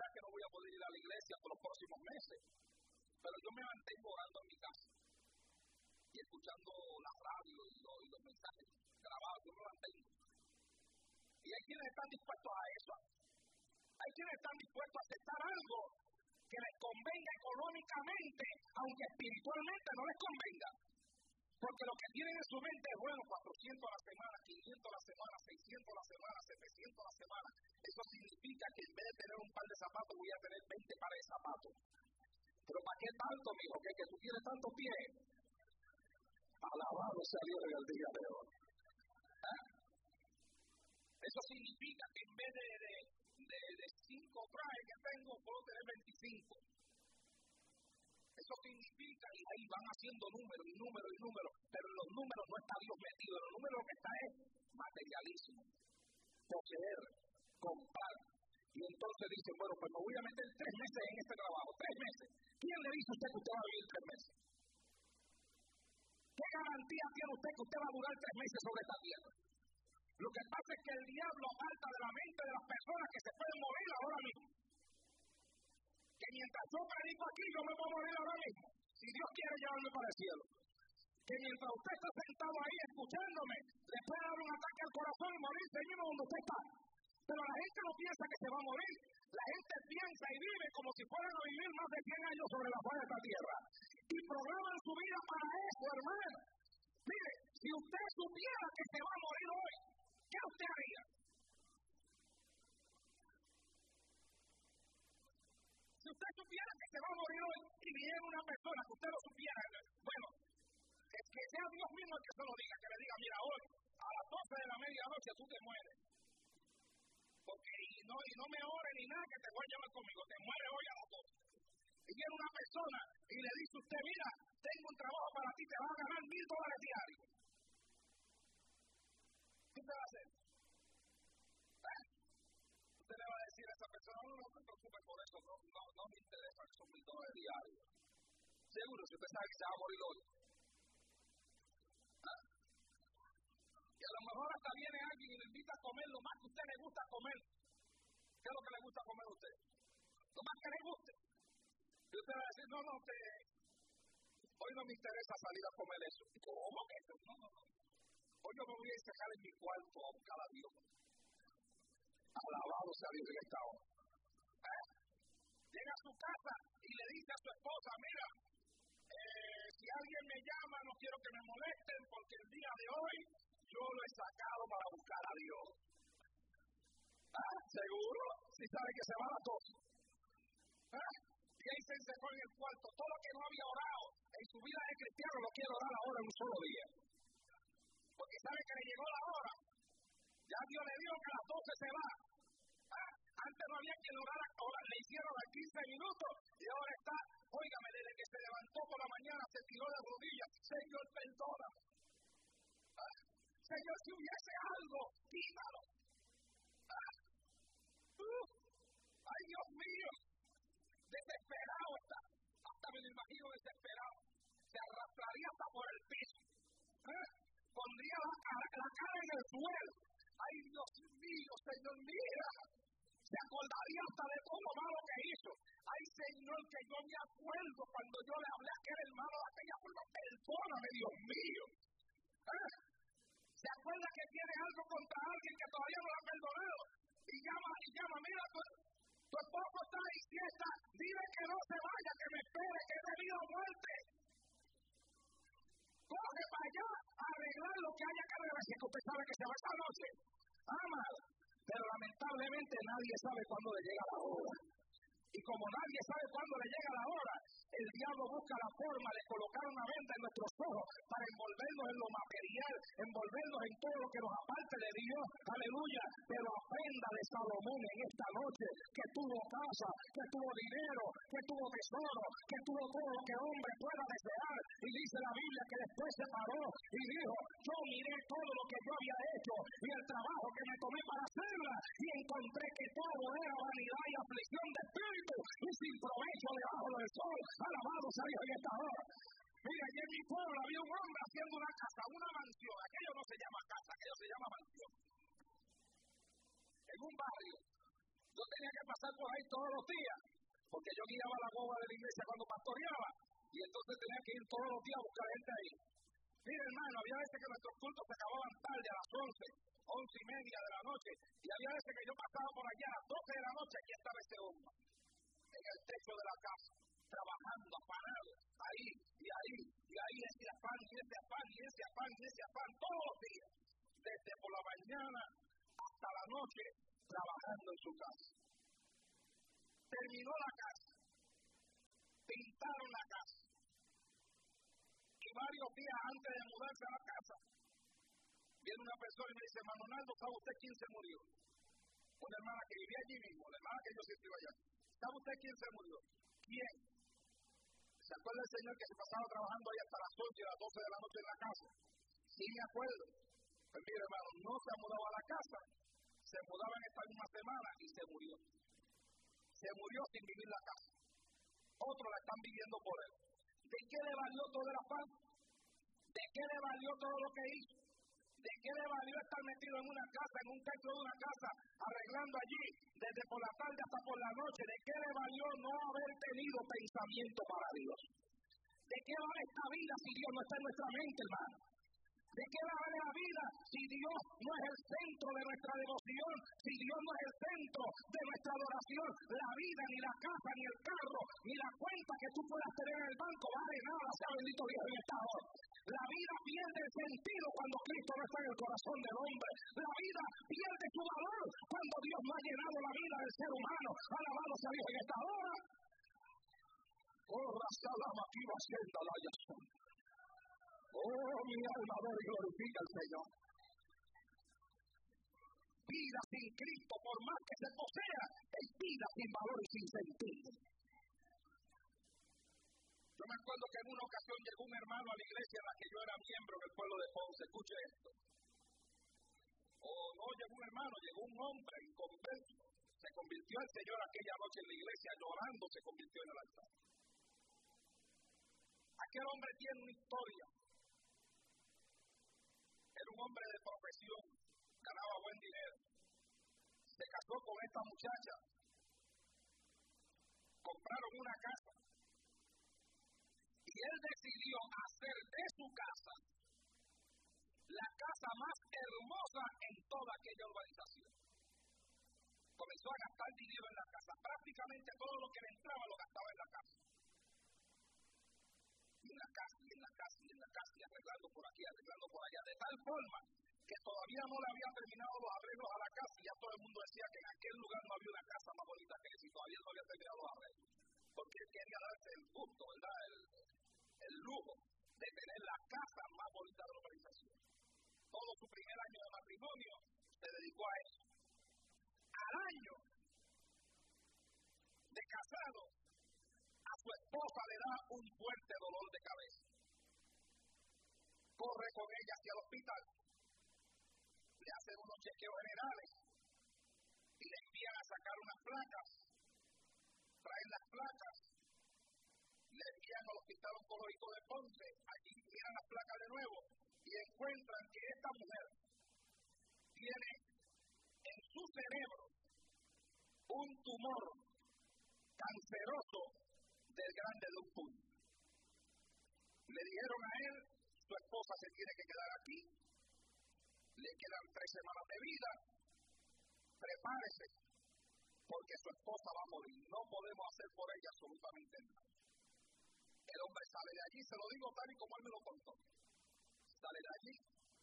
quizás que no voy a poder ir a la iglesia por los próximos meses, pero yo me mantengo orando en mi casa y escuchando la radio y los mensajes grabados, yo me mantengo. Y hay quienes están dispuestos a eso. Hay quienes están dispuestos a aceptar algo que les convenga económicamente, aunque espiritualmente no les convenga. Porque lo que tienen en su mente es, bueno, 400 a la semana, 500 a la semana, 600 a la semana, 700 a la semana. Eso significa que en vez de tener un par de zapatos, voy a tener 20 pares de zapatos. Pero ¿para qué tanto, mijo? ¿Que tú quieres tantos pies? Alabado sea Dios en el día de hoy. Eso significa que en vez de 5 trajes que tengo, puedo tener 25. Eso significa, y ahí van haciendo números y números y números, pero en los números no está Dios metido. En los números lo que está es materialismo, poseer, comprar. Y entonces dicen, bueno, pues me voy a meter 3 meses en este trabajo, 3 meses. ¿Quién le dice a usted que usted va a vivir 3 meses? ¿Qué garantía tiene usted que usted va a durar 3 meses sobre esta tierra? Lo que pasa es que el diablo aparta de la mente de las personas que se pueden morir ahora mismo. Que mientras yo predico aquí, yo me voy a morir ahora mismo. Si Dios quiere llevarme para el cielo. Que mientras usted está sentado ahí escuchándome, le puede dar un ataque al corazón y morirse ahí mismo donde usted está. Pero la gente no piensa que se va a morir. La gente piensa y vive como si fueran a vivir más de 100 años sobre la faz de esta tierra. Y programan su vida para eso, hermano. Mire, si usted supiera que se va a morir hoy, ¿qué usted haría? Si usted supiera que se va a morir hoy y viene una persona que usted lo supiera, bueno, que sea Dios mismo el que se lo diga, que le diga, mira, hoy a las 12 de la medianoche tú te mueres. Porque y no me ore ni nada que te voy a llevar conmigo, te mueres hoy a las 12. Y viene una persona y le dice usted, mira, tengo un trabajo para ti, te vas a ganar $1,000 diarios. ¿Qué te va a hacer? Usted le va a decir a esa persona, no te preocupes por eso, no me interesa esos $1,000 diarios. Seguro, si usted sabe que se va a morir hoy. Y a lo mejor hasta viene alguien y le invita a comer lo más que a usted le gusta comer. ¿Qué es lo que le gusta comer a usted? Lo más que le guste. Y usted va a decir, no, hoy no me interesa salir a comer eso. ¿Cómo que eso? No. Hoy yo me voy a encerrar en mi cuarto a buscar a Dios. Alabado sea Dios en esta hora. Llega a su casa y le dice a su esposa, mira, si alguien me llama, no quiero que me molesten porque el día de hoy yo lo he sacado para buscar a Dios. ¿Seguro? Si sabe que se va a las 12. Y ahí se encerró en el cuarto. Todo lo que no había orado en su vida de cristiano lo quiere orar ahora en un solo día. Porque sabe que le llegó la hora. Ya Dios le dijo que a las 12 se va. Antes no había quien orara, ahora le hicieron a 15 minutos y ahora está, óigame, desde que se levantó por la mañana se tiró de rodillas. Señor, perdona. Señor, si hubiese algo, quítalo. Ay, Dios mío, desesperado está. Hasta me lo imagino desesperado. Se arrastraría hasta por el piso. Pondría la cara en el suelo. Ay, Dios mío, Señor, mira. Se acordaría hasta de todo lo malo que hizo. Ay, Señor, que yo me acuerdo cuando yo le hablé a aquel hermano de aquella forma. Perdóname, Dios mío. Se acuerda que tiene algo contra alguien que todavía no lo ha perdonado. Y llama, mira, tu esposo está ahí, siesta, dile que no se vaya, que me espere, que es de vida o muerte. Coge para allá a arreglar lo que haya que arreglar, si usted sabe que se va esta noche. Amado. Pero lamentablemente nadie sabe cuándo le llega la hora. Y como nadie sabe cuándo le llega la hora, el diablo busca la forma de colocar una venda en nuestros ojos para envolvernos en lo material, envolvernos en todo lo que nos aparte de Dios. Aleluya. Pero aprenda de Salomón en esta noche, que tuvo casa, que tuvo dinero, que tuvo tesoro, que tuvo todo lo que hombre pueda desear. Y dice la Biblia que después se paró y dijo, yo miré todo lo que yo había hecho y el trabajo que me tomé para hacerla y encontré que todo era vanidad y aflicción de espíritu y sin provecho debajo del sol. Alabado sea Dios en esta hora. Mira, allí en mi pueblo había un hombre haciendo una casa, una mansión. Aquello no se llama casa, aquello se llama mansión. En un barrio donde tenía que pasar por ahí todos los días, porque yo guiaba la guagua de la iglesia cuando pastoreaba, y entonces tenía que ir todos los días a buscar gente ahí. Mire, hermano, había veces que nuestros cultos se acababan tarde, a las 11:30 de la noche, y había veces que yo pasaba por allá a las 12 de la noche, aquí estaba ese hombre, en el techo de la casa, trabajando, afanado, ahí, ese afán, todos los días, desde por la mañana hasta la noche, trabajando en su casa. Terminó la casa, pintaron la casa, y varios días antes de mudarse a la casa, viene una persona y me dice: hermano Naldo, ¿sabe usted quién se murió? Una hermana que vivía allí mismo, la hermana que yo siempre iba allá. ¿Sabe usted quién se murió? ¿Quién? ¿Se acuerda el señor que se pasaba trabajando ahí hasta las 8 y las 12 de la noche en la casa? Sí, me acuerdo. Pues mire, hermano, no se ha mudado a la casa, se mudaba en esta misma semana y se murió. Se murió sin vivir la casa. Otros la están viviendo por él. ¿De qué le valió todo el afán? ¿De qué le valió todo lo que hizo? ¿De qué le valió estar metido en una casa, en un techo de una casa, arreglando allí, desde por la tarde hasta por la noche? ¿De qué le valió no haber tenido pensamiento para Dios? ¿De qué vale esta vida si Dios no está en nuestra mente, hermano? ¿De qué vale la vida si Dios no es el centro de nuestra devoción? Si Dios no es el centro de nuestra adoración, la vida, ni la casa, ni el carro, ni la cuenta que tú puedas tener en el banco vale nada, sea bendito Dios en esta hora. La vida pierde el sentido cuando Cristo no está en el corazón del hombre. La vida pierde su valor cuando Dios no ha llenado la vida del ser humano. Alabado sea Dios en esta hora. Oh, Rasalama, aquí va siendo la Yasón. Oh, mi alma adora y glorifica al Señor. Vida sin Cristo, por más que se posea, es vida sin valor y sin sentido. Yo me acuerdo que en una ocasión llegó un hermano a la iglesia en la que yo era miembro en el pueblo de Ponce. Escuche esto. No llegó un hermano, llegó un hombre inconverso. Se convirtió el Señor aquella noche en la iglesia, llorando se convirtió en el altar. Aquel hombre tiene una historia. Era un hombre de profesión, ganaba buen dinero. Se casó con esta muchacha. Compraron una casa. Y él decidió hacer de su casa la casa más hermosa en toda aquella urbanización. Comenzó a gastar dinero en la casa. Prácticamente todo lo que le entraba lo gastaba en la casa. Y en la casa, y en la casa, y en la casa, y arreglando por aquí, arreglando por allá, de tal forma que todavía no le había terminado los arreglos a la casa, y ya todo el mundo decía que en aquel lugar no había una casa más bonita que esa, y todavía no había terminado los arreglos. Porque él quería darse el gusto, ¿verdad? El lujo de tener la casa más bonita de la urbanización. Todo su primer año de matrimonio se dedicó a eso. Al año de casado, a su esposa le da un fuerte dolor de cabeza. Corre con ella hacia el hospital, le hacen unos chequeos generales y le envían a sacar unas placas. Traen las placas, le envían al Hospital Oncológico de Ponce, allí miran las placas de nuevo y encuentran que esta mujer tiene en su cerebro un tumor canceroso del grande de un puño. Le dijeron a él: su esposa se tiene que quedar aquí, le quedan 3 semanas de vida, prepárese, porque su esposa va a morir, no podemos hacer por ella absolutamente nada. El hombre sale de allí, se lo digo tal y como él me lo contó. Sale de allí,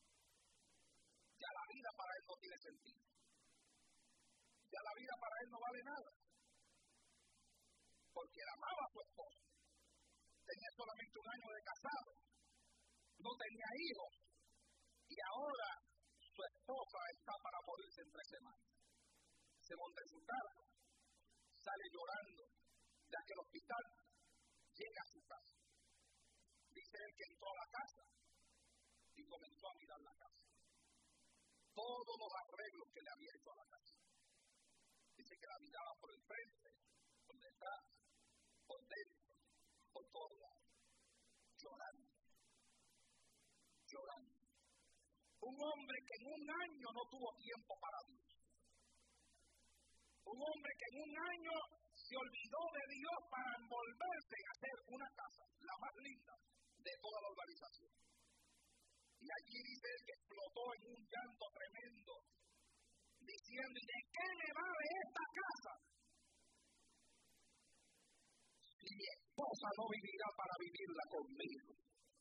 ya la vida para él no tiene sentido. Ya la vida para él no vale nada. Porque él amaba a su esposa. Tenía solamente 1 año de casado. No tenía hijos. Y ahora su esposa está para morirse en 3 semanas. Se monta en su carro, sale llorando de aquel hospital, llega a su casa. Dice él que entró a la casa y comenzó a mirar la casa. Todos los arreglos que le había hecho a la casa. Dice que la miraba por el frente, por detrás, por dentro, por todos lados. Llorando. Llorando. Un hombre que en 1 año no tuvo tiempo para Dios. Un hombre que en un año se olvidó de Dios para envolverse en hacer una casa, la más linda de toda la urbanización. Y allí dice él que explotó en un llanto tremendo, diciendo: ¿y de qué me vale esta casa si mi esposa no vivirá para vivirla conmigo?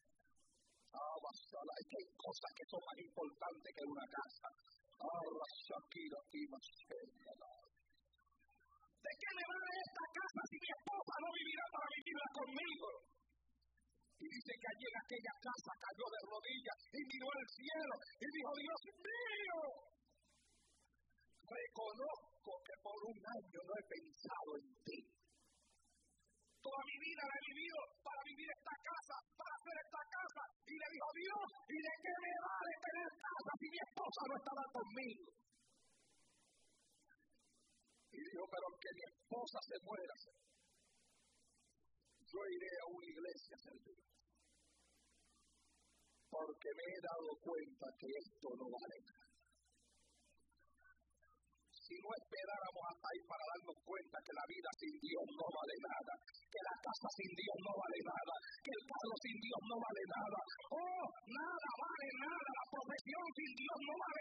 Es que hay cosas que son más importantes que una casa. ¿De qué me vale esta casa si mi esposa no vivirá para vivirla conmigo? Y dice que allí en aquella casa cayó de rodillas y miró al cielo y dijo: Dios mío, reconozco que por un año no he pensado en ti. Toda mi vida la he vivido para vivir esta casa, para hacer esta casa. Y le dijo: Dios, ¿y de qué me vale tener casa si mi esposa no estaba conmigo? Y dijo: pero que mi esposa se muera, yo iré a una iglesia a servir. Porque me he dado cuenta que esto no vale nada. Si no esperáramos hasta ahí para darnos cuenta que la vida sin Dios no vale nada, que la casa sin Dios no vale nada, que el carro sin Dios no vale nada, nada vale nada, la profesión sin Dios no vale